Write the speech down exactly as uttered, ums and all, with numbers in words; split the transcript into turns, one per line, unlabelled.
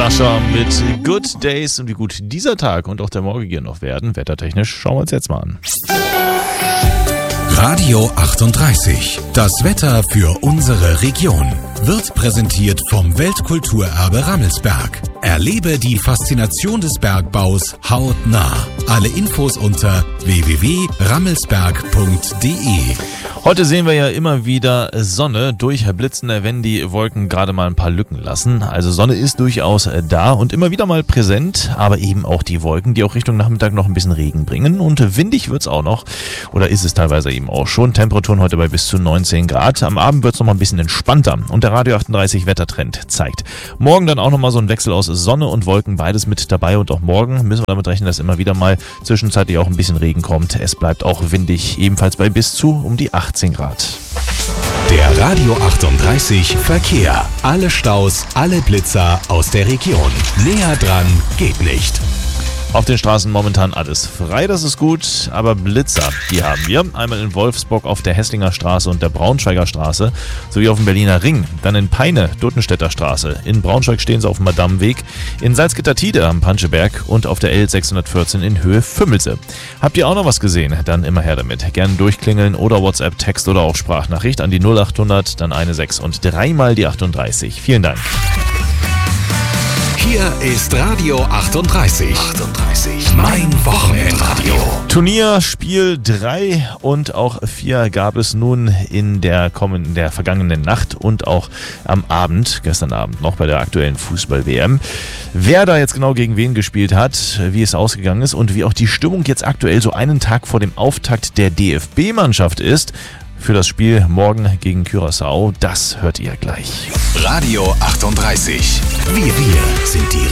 Sascha mit Good Days und wie gut dieser Tag und auch der morgige noch werden, wettertechnisch, schauen wir uns jetzt mal an.
Radio achtunddreißig. Das Wetter für unsere Region wird präsentiert vom Weltkulturerbe Rammelsberg. Erlebe die Faszination des Bergbaus hautnah. Alle Infos unter w w w punkt rammelsberg punkt d e.
Heute sehen wir ja immer wieder Sonne durchblitzen, wenn die Wolken gerade mal ein paar Lücken lassen. Also Sonne ist durchaus da und immer wieder mal präsent, aber eben auch die Wolken, die auch Richtung Nachmittag noch ein bisschen Regen bringen. Und windig wird's auch noch, oder ist es teilweise eben auch schon. Temperaturen heute bei bis zu neunzehn Grad. Am Abend wird's noch mal ein bisschen entspannter und der Radio achtunddreißig Wettertrend zeigt. Morgen dann auch noch mal so ein Wechsel aus Sonne und Wolken, beides mit dabei und auch morgen müssen wir damit rechnen, dass immer wieder mal zwischenzeitlich auch ein bisschen Regen kommt. Es bleibt auch windig, ebenfalls bei bis zu um die achtzehn Grad.
Der Radio achtunddreißig Verkehr. Alle Staus, alle Blitzer aus der Region. Näher dran geht nicht.
Auf den Straßen momentan alles frei, das ist gut, aber Blitzer, die haben wir. Einmal in Wolfsburg auf der Hesslinger Straße und der Braunschweiger Straße, sowie auf dem Berliner Ring. Dann in Peine, Duttenstädter Straße. In Braunschweig stehen sie auf dem Madamweg. In Salzgitter-Tide am Panscheberg und auf der L sechshundertvierzehn in Höhe Fümmelse. Habt ihr auch noch was gesehen? Dann immer her damit. Gerne durchklingeln oder WhatsApp, Text oder auch Sprachnachricht an die null achthundert, dann eine sechs und dreimal die achtunddreißig. Vielen Dank.
Hier ist Radio achtunddreißig. achtunddreißig. Mein Wochenendradio.
Turnier, Spiel drei und auch vier gab es nun in der kommenden, der vergangenen Nacht und auch am Abend, gestern Abend noch bei der aktuellen Fußball-W M. Wer da jetzt genau gegen wen gespielt hat, wie es ausgegangen ist und wie auch die Stimmung jetzt aktuell so einen Tag vor dem Auftakt der D F B-Mannschaft ist, für das Spiel morgen gegen Curaçao, das hört ihr gleich.
Radio achtunddreißig. Wir, wir sind die